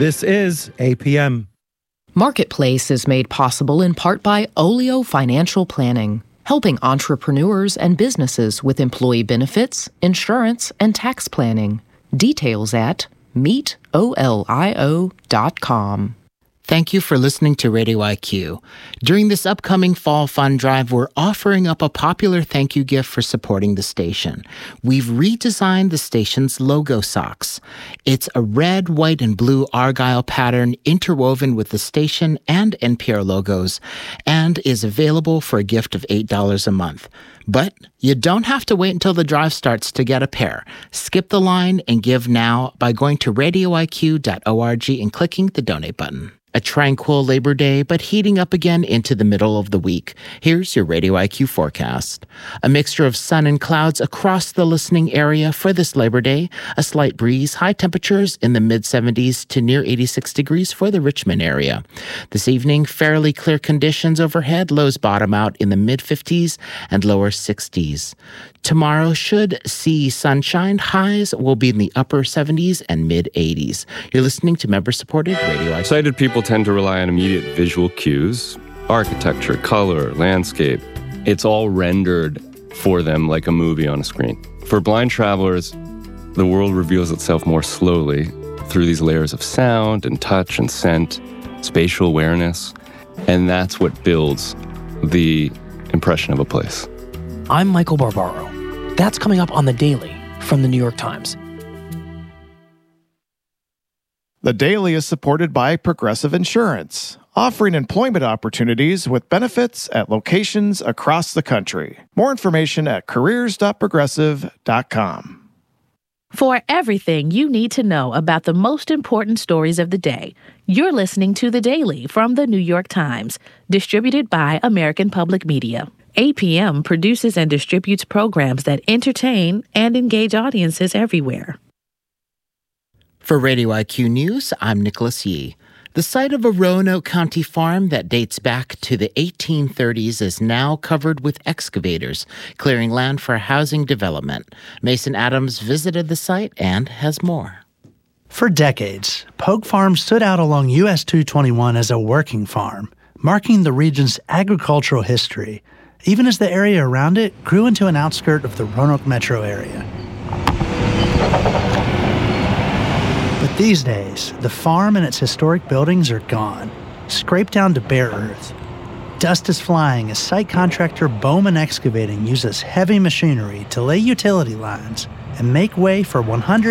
This is APM. Marketplace is made possible in part by Olio Financial Planning, helping entrepreneurs and businesses with employee benefits, insurance, and tax planning. Details at meetolio.com. Thank you for listening to Radio IQ. During this upcoming Fall Fun Drive, we're offering up a popular thank you gift for supporting the station. We've redesigned the station's logo socks. It's a red, white, and blue argyle pattern interwoven with the station and NPR logos and is available for a gift of $8 a month. But you don't have to wait until the drive starts to get a pair. Skip the line and give now by going to radioiq.org and clicking the donate button. A tranquil Labor Day, but heating up again into the middle of the week. Here's your Radio IQ forecast. A mixture of sun and clouds across the listening area for this Labor Day. A slight breeze, high temperatures in the mid-70s to near 86 degrees for the Richmond area. This evening, fairly clear conditions overhead. Lows bottom out in the mid-50s and lower 60s. Tomorrow should see sunshine. Highs will be in the upper 70s and mid-80s. You're listening to member-supported Radio IQ. Sighted people tend to rely on immediate visual cues, architecture, color, landscape. It's all rendered for them like a movie on a screen. For blind travelers, the world reveals itself more slowly through these layers of sound and touch and scent, spatial awareness, and that's what builds the impression of a place. I'm Michael Barbaro. That's coming up on The Daily from The New York Times. The Daily is supported by Progressive Insurance, offering employment opportunities with benefits at locations across the country. More information at careers.progressive.com. For everything you need to know about the most important stories of the day, you're listening to The Daily from The New York Times, distributed by American Public Media. APM produces and distributes programs that entertain and engage audiences everywhere. For Radio IQ News, I'm Nicholas Yee. The site of a Roanoke County farm that dates back to the 1830s is now covered with excavators, clearing land for housing development. Mason Adams visited the site and has more. For decades, Pogue Farm stood out along US 221 as a working farm, marking the region's agricultural history, even as the area around it grew into an outskirt of the Roanoke metro area. But these days, the farm and its historic buildings are gone, scraped down to bare earth. Dust is flying as site contractor Bowman Excavating uses heavy machinery to lay utility lines and make way for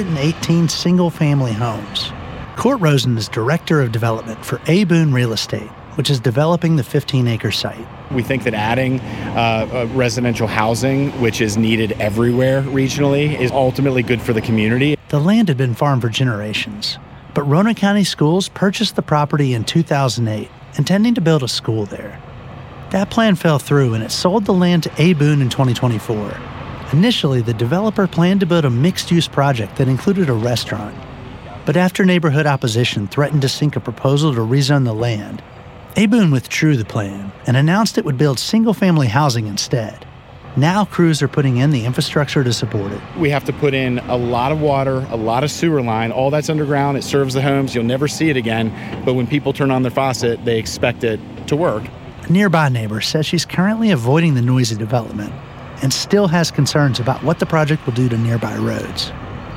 118 single-family homes. Court Rosen is Director of Development for A. Boone Real Estate, which is developing the 15-acre site. We think that adding residential housing, which is needed everywhere regionally, is ultimately good for the community. The land had been farmed for generations, but Roanoke County Schools purchased the property in 2008, intending to build a school there. That plan fell through, and it sold the land to A. Boone in 2024. Initially, the developer planned to build a mixed-use project that included a restaurant. But after neighborhood opposition threatened to sink a proposal to rezone the land, A. Boone withdrew the plan and announced it would build single-family housing instead. Now crews are putting in the infrastructure to support it. We have to put in a lot of water, a lot of sewer line, all that's underground. It serves the homes. You'll never see it again. But when people turn on their faucet, they expect it to work. A nearby neighbor says she's currently avoiding the noisy development and still has concerns about what the project will do to nearby roads.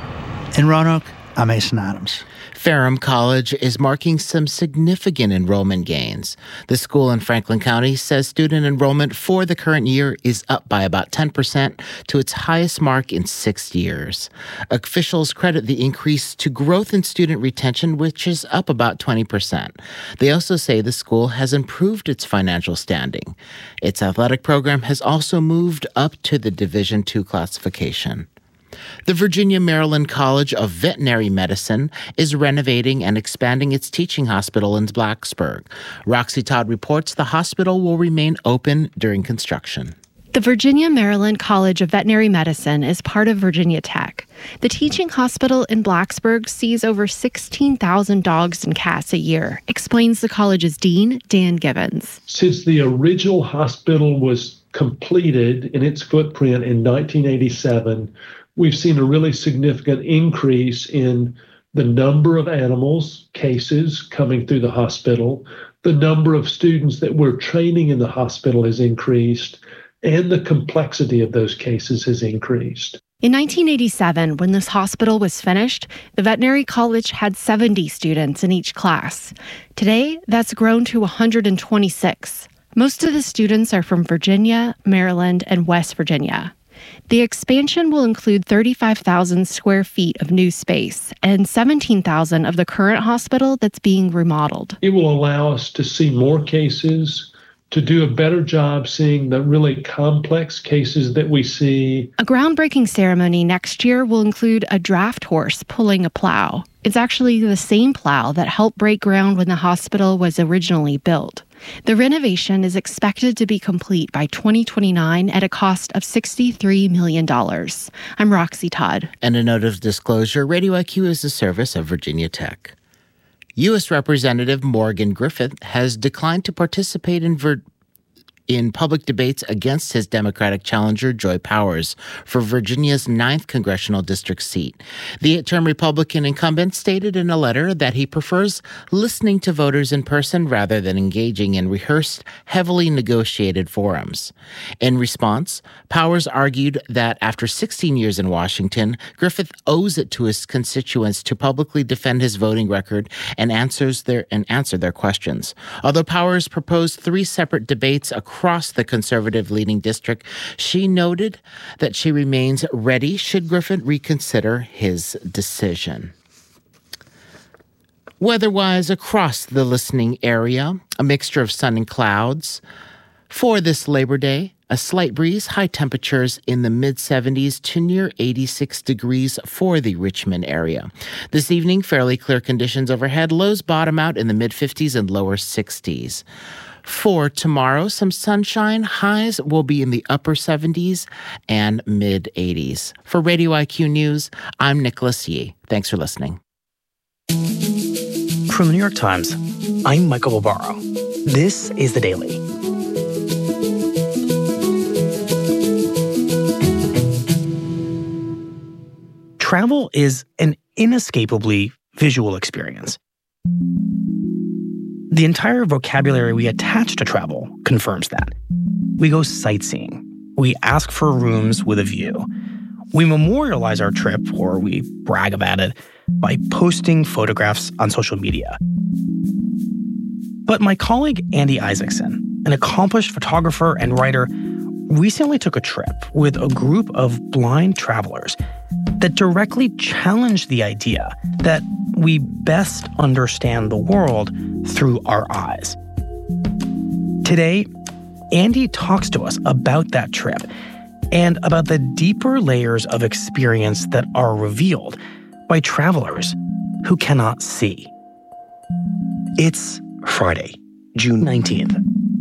In Roanoke, I'm Mason Adams. Ferrum College is marking some significant enrollment gains. The school in Franklin County says student enrollment for the current year is up by about 10% to its highest mark in 6 years. Officials credit the increase to growth in student retention, which is up about 20%. They also say the school has improved its financial standing. Its athletic program has also moved up to the Division II classification. The Virginia-Maryland College of Veterinary Medicine is renovating and expanding its teaching hospital in Blacksburg. Roxy Todd reports the hospital will remain open during construction. The Virginia-Maryland College of Veterinary Medicine is part of Virginia Tech. The teaching hospital in Blacksburg sees over 16,000 dogs and cats a year, explains the college's dean, Dan Gibbons. Since the original hospital was completed in its footprint in 1987, we've seen a really significant increase in the number of animals, cases coming through the hospital, the number of students that we're training in the hospital has increased, and the complexity of those cases has increased. In 1987, when this hospital was finished, the veterinary college had 70 students in each class. Today, that's grown to 126. Most of the students are from Virginia, Maryland, and West Virginia. The expansion will include 35,000 square feet of new space and 17,000 of the current hospital that's being remodeled. It will allow us to see more cases, to do a better job seeing the really complex cases that we see. A groundbreaking ceremony next year will include a draft horse pulling a plow. It's actually the same plow that helped break ground when the hospital was originally built. The renovation is expected to be complete by 2029 at a cost of $63 million. I'm Roxy Todd. And a note of disclosure, Radio IQ is a service of Virginia Tech. U.S. Representative Morgan Griffith has declined to participate in public debates against his Democratic challenger, Joy Powers, for Virginia's 9th congressional district seat. The 8-term Republican incumbent stated in a letter that he prefers listening to voters in person rather than engaging in rehearsed, heavily negotiated forums. In response, Powers argued that after 16 years in Washington, Griffith owes it to his constituents to publicly defend his voting record and answer their questions. Although Powers proposed 3 separate debates across the conservative leading district, she noted that she remains ready should Griffith reconsider his decision. Weather-wise, across the listening area, a mixture of sun and clouds. For this Labor Day, a slight breeze, high temperatures in the mid-70s to near 86 degrees for the Richmond area. This evening, fairly clear conditions overhead. Lows bottom out in the mid-50s and lower 60s. For tomorrow, some sunshine. Highs will be in the upper 70s and mid-80s. For Radio IQ News, I'm Nicholas Yee. Thanks for listening. From the New York Times, I'm Michael Barbaro. This is The Daily. Travel is an inescapably visual experience. The entire vocabulary we attach to travel confirms that. We go sightseeing. We ask for rooms with a view. We memorialize our trip, or we brag about it, by posting photographs on social media. But my colleague Andy Isaacson, an accomplished photographer and writer, recently took a trip with a group of blind travelers that directly challenged the idea that we best understand the world through our eyes. Today, Andy talks to us about that trip and about the deeper layers of experience that are revealed by travelers who cannot see. It's Friday, June 19th.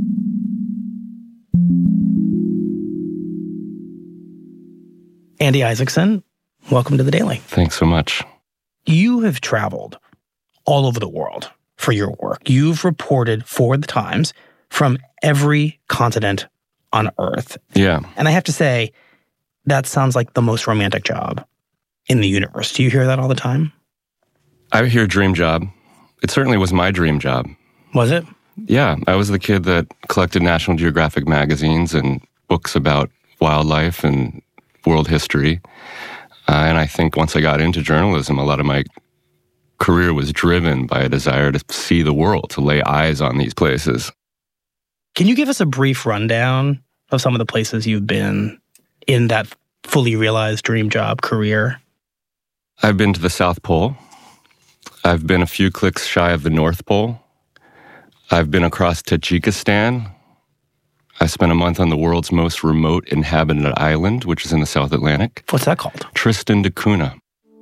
Andy Isaacson, welcome to The Daily. Thanks so much. You have traveled all over the world for your work. You've reported for The Times from every continent on Earth. Yeah. And I have to say, that sounds like the most romantic job in the universe. Do you hear that all the time? I hear dream job. It certainly was my dream job. Was it? Yeah. I was the kid that collected National Geographic magazines and books about wildlife and world history. And I think once I got into journalism, a lot of my career was driven by a desire to see the world, to lay eyes on these places. Can you give us a brief rundown of some of the places you've been in that fully realized dream job career? I've been to the South Pole. I've been a few clicks shy of the North Pole. I've been across Tajikistan. I spent a month on the world's most remote inhabited island, which is in the South Atlantic. What's that called? Tristan da Cunha.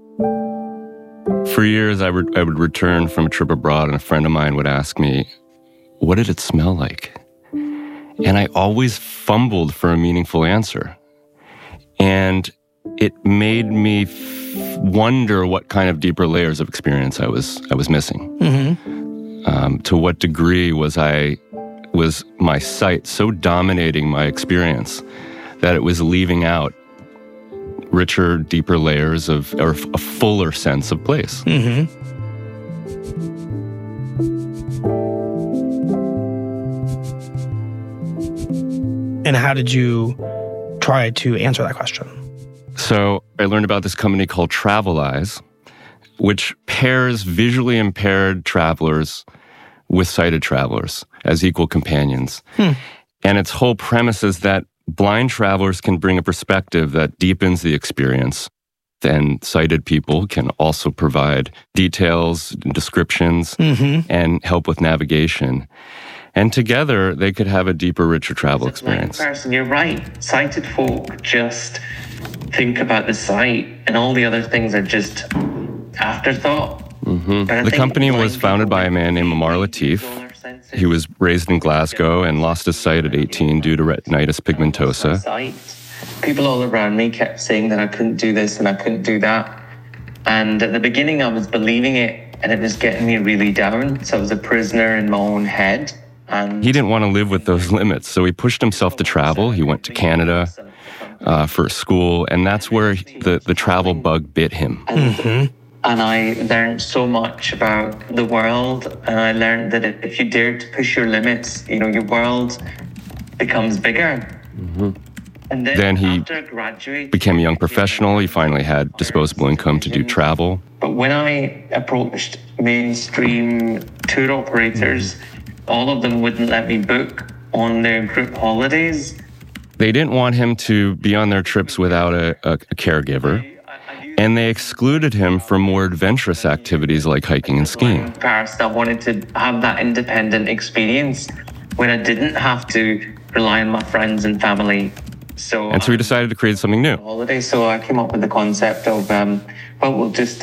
For years, I would return from a trip abroad, and a friend of mine would ask me, what did it smell like? And I always fumbled for a meaningful answer. And it made me wonder what kind of deeper layers of experience I was missing. Mm-hmm. To what degree was my sight so dominating my experience that it was leaving out richer, deeper layers or a fuller sense of place. Mm-hmm. And how did you try to answer that question? So I learned about this company called Travelize, which pairs visually impaired travelers with sighted travelers as equal companions. And its whole premise is that blind travelers can bring a perspective that deepens the experience. And sighted people can also provide details and descriptions and help with navigation. And together, they could have a deeper, richer travel experience. Person, you're right. Sighted folk just think about the sight, and all the other things are just afterthought. The company was founded by a man named Amar Latif. He was raised in Glasgow and lost his sight at 18 due to retinitis pigmentosa. People all around me kept saying that I couldn't do this and I couldn't do that. And at the beginning, I was believing it, and it was getting me really down. So I was a prisoner in my own head. And he didn't want to live with those limits, so he pushed himself to travel. He went to Canada for school, and that's where the travel bug bit him. And I learned so much about the world, and I learned that if you dare to push your limits, your world becomes bigger. And then he became a young professional. He finally had disposable income to do travel. But when I approached mainstream tour operators, all of them wouldn't let me book on their group holidays. They didn't want him to be on their trips without a caregiver, and they excluded him from more adventurous activities like hiking and skiing. First, I wanted to have that independent experience where I didn't have to rely on my friends and family. So he decided to create something new. So I came up with the concept of, we'll just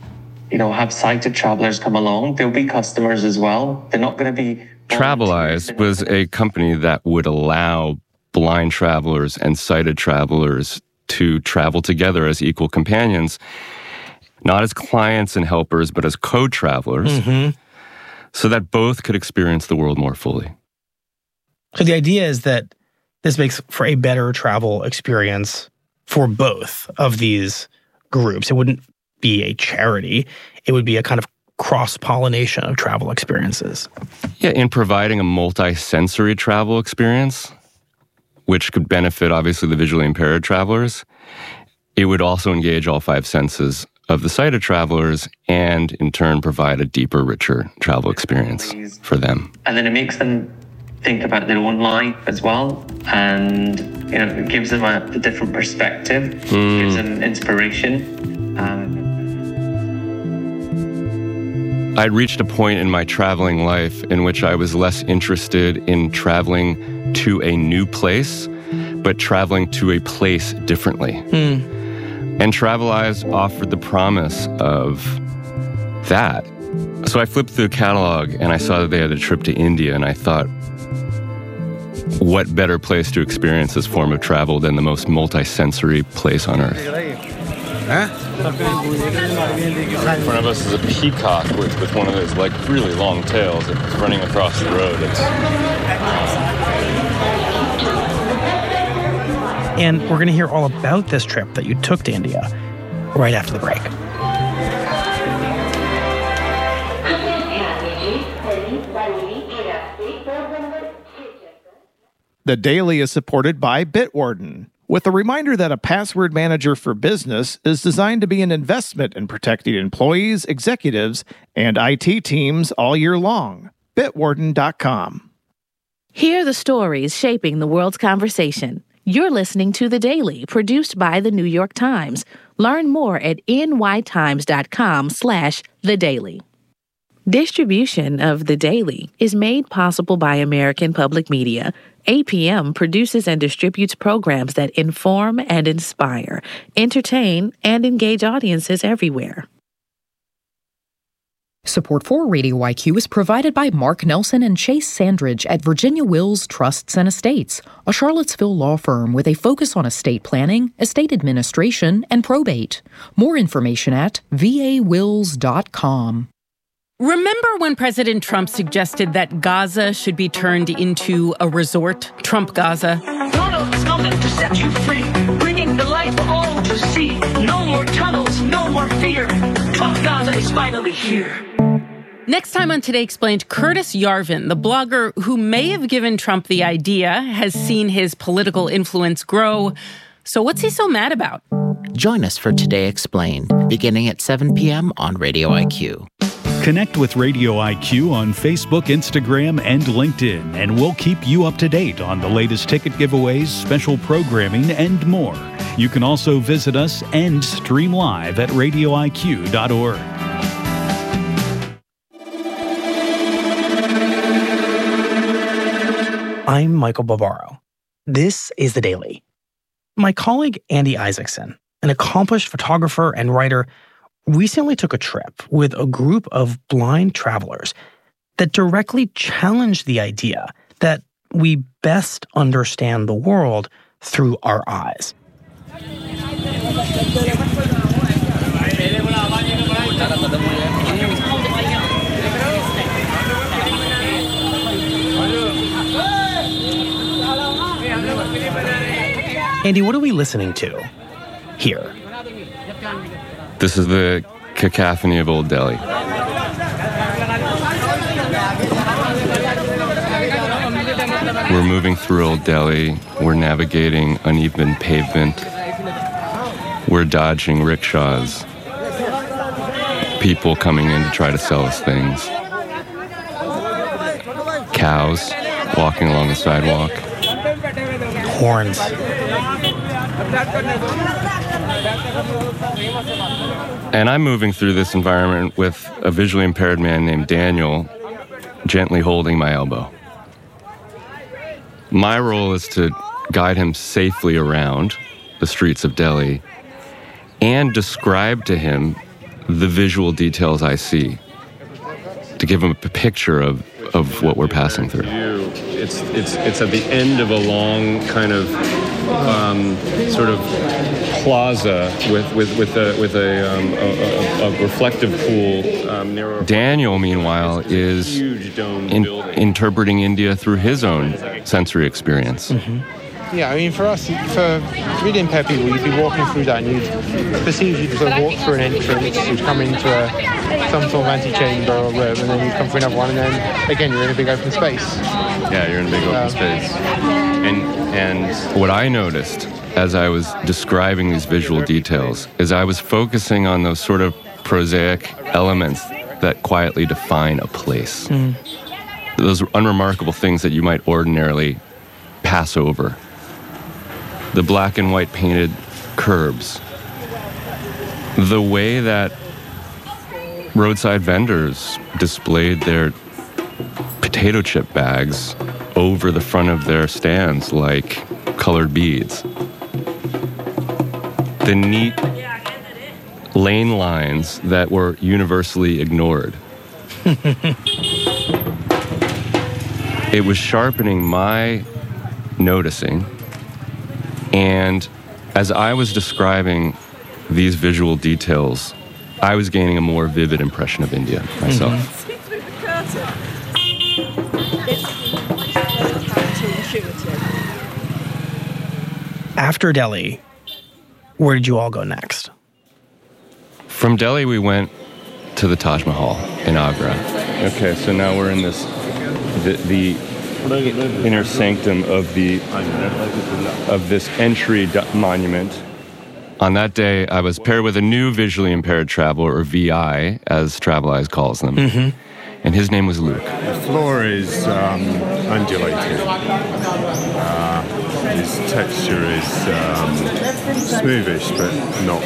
have sighted travelers come along. There'll be customers as well. They're not going to be... Travelize was a company that would allow blind travelers and sighted travelers to travel together as equal companions, not as clients and helpers, but as co-travelers, so that both could experience the world more fully. So the idea is that this makes for a better travel experience for both of these groups. It wouldn't be a charity. It would be a kind of cross-pollination of travel experiences. Yeah, in providing a multi-sensory travel experience, which could benefit, obviously, the visually impaired travelers, it would also engage all five senses of the sighted travelers and, in turn, provide a deeper, richer travel experience for them. And then it makes them think about their own life as well, and it gives them a different perspective, gives them inspiration. I'd reached a point in my traveling life in which I was less interested in traveling to a new place, but traveling to a place differently. And Travelize offered the promise of that. So I flipped through the catalog and I saw that they had a trip to India, and I thought, what better place to experience this form of travel than the most multi-sensory place on earth? In front of us is a peacock with one of those really long tails that's running across the road. And we're going to hear all about this trip that you took to India right after the break. The Daily is supported by Bitwarden, with a reminder that a password manager for business is designed to be an investment in protecting employees, executives, and IT teams all year long. Bitwarden.com. Hear the stories shaping the world's conversation. You're listening to The Daily, produced by The New York Times. Learn more at nytimes.com/The Daily. Distribution of The Daily is made possible by American Public Media. APM produces and distributes programs that inform and inspire, entertain, and engage audiences everywhere. Support for Radio IQ is provided by Mark Nelson and Chase Sandridge at Virginia Wills Trusts and Estates, a Charlottesville law firm with a focus on estate planning, estate administration, and probate. More information at vawills.com. Remember when President Trump suggested that Gaza should be turned into a resort? Trump Gaza. Donald is coming to set you free, bringing the light for all. to see. No more tunnels, no more fear. Gaza is finally here. Next time on Today Explained, Curtis Yarvin, the blogger who may have given Trump the idea, has seen his political influence grow. So what's he so mad about? Join us for Today Explained, beginning at 7 p.m. on Radio IQ. Connect with Radio IQ on Facebook, Instagram, and LinkedIn, and we'll keep you up to date on the latest ticket giveaways, special programming, and more. You can also visit us and stream live at radioiq.org. I'm Michael Barbaro. This is The Daily. My colleague Andy Isaacson, an accomplished photographer and writer, recently took a trip with a group of blind travelers that directly challenged the idea that we best understand the world through our eyes. Andy, what are we listening to here? This is the cacophony of Old Delhi. We're moving through Old Delhi. We're navigating uneven pavement. We're dodging rickshaws. People coming in to try to sell us things. Cows walking along the sidewalk. Horns. And I'm moving through this environment with a visually impaired man named Daniel gently holding my elbow. My role is to guide him safely around the streets of Delhi and describe to him the visual details I see, to give him a picture of what we're passing through. It's at the end of a long kind of sort of plaza with a reflective pool. Daniel, meanwhile, is interpreting India through his own sensory experience. Mm-hmm. Yeah, I mean, for us, for really impaired people, you'd be walking through that and you'd perceive you'd sort of walk through an entrance, you'd come into some sort of antechamber or room, and then you'd come through another one, and then, again, you're in a big open space. Yeah, you're in a big open space. And what I noticed as I was describing these visual details is I was focusing on those sort of prosaic elements that quietly define a place. Mm. Those unremarkable things that you might ordinarily pass over. The black and white painted curbs. The way that roadside vendors displayed their potato chip bags over the front of their stands like colored beads. The neat lane lines that were universally ignored. It was sharpening my noticing, and as I was describing these visual details, I was gaining a more vivid impression of India myself. Mm-hmm. After Delhi, where did you all go next? From Delhi, we went to the Taj Mahal in Agra. Okay, so now we're in the inner sanctum of this entry monument. On that day, I was paired with a new visually impaired traveler, or VI, as Travel Eyes calls them. Mm-hmm. And his name was Luke. The floor is undulating. His texture is smoothish, but not...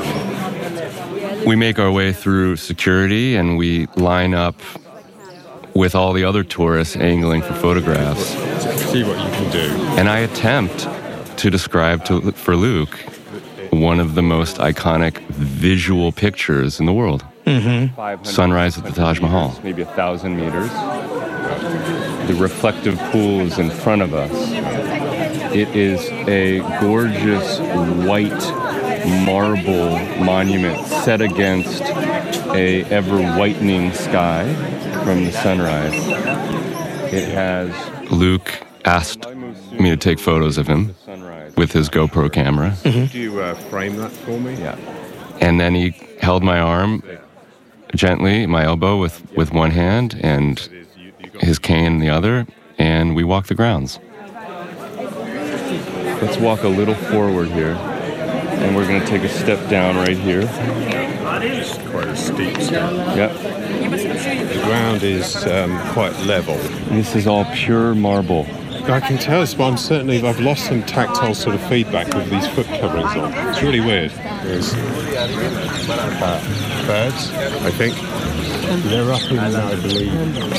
We make our way through security, and we line up with all the other tourists angling for photographs. See what you can do. And I attempt to describe for Luke one of the most iconic visual pictures in the world. Mm-hmm. Sunrise at the Taj Mahal. Maybe 1,000 meters. The reflective pool is in front of us. It is a gorgeous white marble monument set against a ever-whitening sky from the sunrise. It has... Luke asked me to take photos of him. with his GoPro camera. Could you frame that for me? Yeah. And then he held my arm gently, my elbow with one hand and his cane in the other, and we walked the grounds. Let's walk a little forward here, and we're going to take a step down right here. It's quite a steep step. Yep. The ground is quite level. This is all pure marble. I can tell this, but I've lost some tactile sort of feedback with these foot coverings on. It's really weird. There's birds, I think. They're up in, I believe,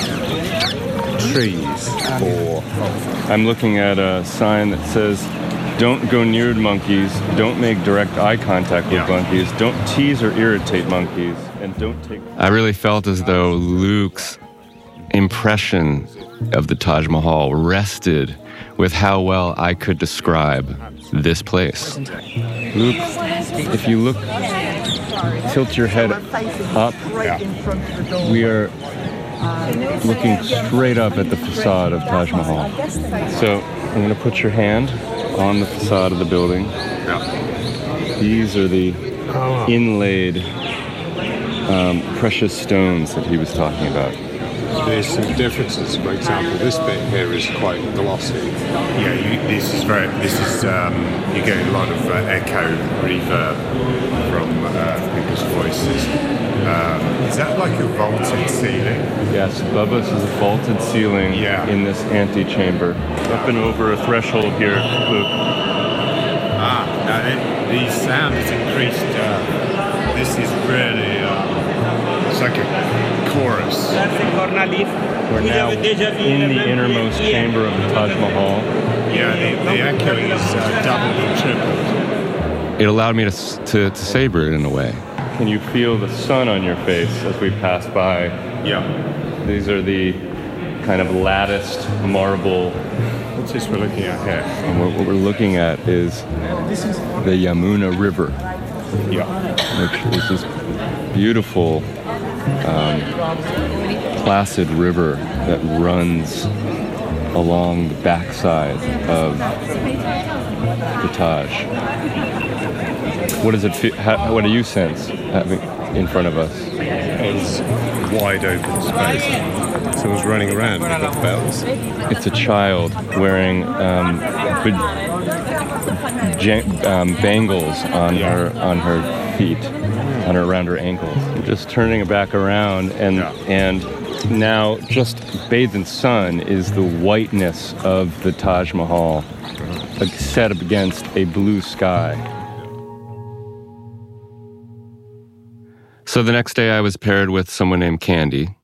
trees. Or I'm looking at a sign that says, "Don't go near monkeys, don't make direct eye contact with monkeys, don't tease or irritate monkeys, and don't take..." I really felt as though Luke's impression of the Taj Mahal rested with how well I could describe this place. Luke, if you look, tilt your head up, we are looking straight up at the facade of Taj Mahal. So I'm going to put your hand on the facade of the building. These are the inlaid precious stones that he was talking about. There's some differences. For example, this bit here is quite glossy. Yeah, you get a lot of echo, reverb from people's voices. Is that like a vaulted ceiling? Yes, above us is a vaulted ceiling in this antechamber. Up and over a threshold here, Luke. Now the sound has increased. This is really, it's like a chorus. We're now in the innermost chamber of the Taj Mahal. Yeah, the echoing is doubled and tripled. It allowed me to savor it in a way. Can you feel the sun on your face as we pass by? Yeah. These are the kind of latticed marble. What's this we're looking at here? And what we're looking at is the Yamuna River. Yeah. Which is this beautiful, placid river that runs along the backside of the Taj. What does it feel? What do you sense having in front of us? It's wide open space. Someone's running around with bells. It's a child wearing bangles on her feet, around her ankles. Just turning it back around, and now just bathed in sun is the whiteness of the Taj Mahal, set up against a blue sky. So the next day I was paired with someone named Candy,